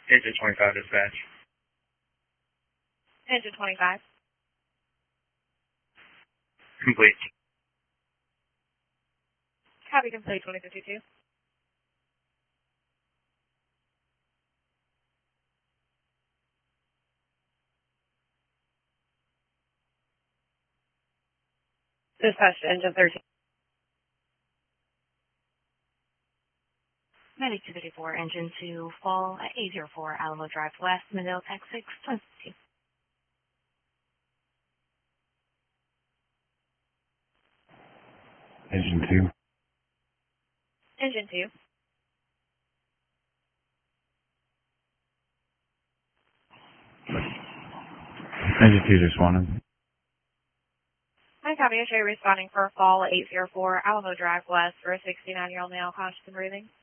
Engine 25 dispatch. Engine 25. Complete. Copy complete 2052. Dispatch to engine 13. Medic 234, engine 2, fall at 804 Alamo Drive West, Mandel, Texas, 22. Engine 2. Engine 2. Engine 2 responding. Hi, copy. I show you responding for a fall at 804 Alamo Drive West for a 69-year-old male conscious and breathing.